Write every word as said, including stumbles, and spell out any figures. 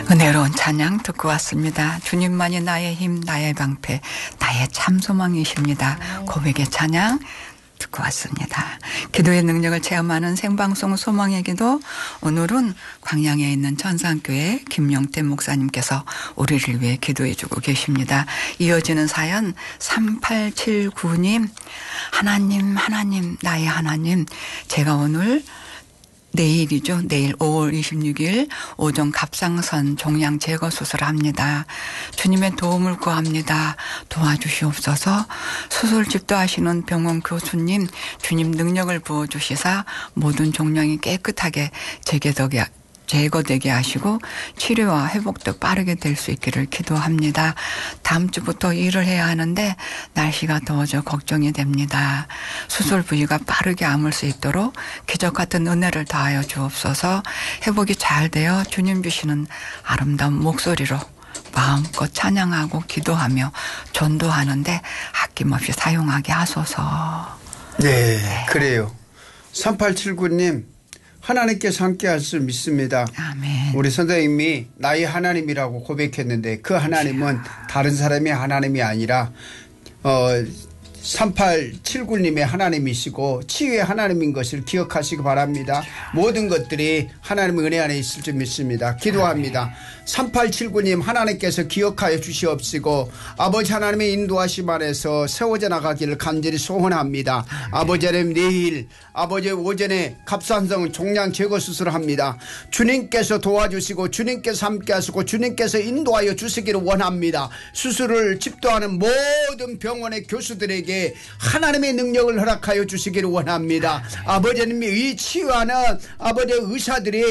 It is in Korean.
은혜로운 찬양 듣고 왔습니다. 주님만이 나의 힘, 나의 방패, 나의 참 소망이십니다. 고백의 찬양 듣고 왔습니다. 기도의 능력을 체험하는 생방송 소망의 기도, 오늘은 광양에 있는 천상교회 김용태 목사님께서 우리를 위해 기도해 주고 계십니다. 이어지는 사연 삼팔칠구 님, 하나님 하나님 나의 하나님, 제가 오늘 내일이죠. 내일 오월 이십육일 오전 갑상선 종양 제거 수술합니다. 주님의 도움을 구합니다. 도와주시옵소서. 수술 집도하시는 병원 교수님, 주님 능력을 부어주시사 모든 종양이 깨끗하게 제거되게 제거되게 하시고 치료와 회복도 빠르게 될 수 있기를 기도합니다. 다음 주부터 일을 해야 하는데 날씨가 더워져 걱정이 됩니다. 수술 부위가 빠르게 아물 수 있도록 기적 같은 은혜를 다하여 주옵소서. 회복이 잘 되어 주님 주시는 아름다운 목소리로 마음껏 찬양하고 기도하며 전도하는데 아낌없이 사용하게 하소서. 네, 네. 그래요. 삼팔칠구 님, 하나님께서 함께 할 수 믿습니다. 아멘. 우리 선생님이 나의 하나님이라고 고백했는데 그 하나님은 다른 사람의 하나님이 아니라 어, 삼팔칠구 님의 하나님이시고 치유의 하나님인 것을 기억하시기 바랍니다. 모든 것들이 하나님의 은혜 안에 있을 줄 믿습니다. 기도합니다. 삼팔칠구 님, 하나님께서 기억하여 주시옵시고 아버지 하나님의 인도하심 안에서 세워져 나가기를 간절히 소원합니다. 아버지 하나님, 내일 아버지 오전에 갑상선 종양 제거 수술을 합니다. 주님께서 도와주시고 주님께서 함께 하시고 주님께서 인도하여 주시기를 원합니다. 수술을 집도하는 모든 병원의 교수들에게 하나님의 능력을 허락하여 주시기를 원합니다. 아버지 하나님이 이 치유하는 아버지 의사들이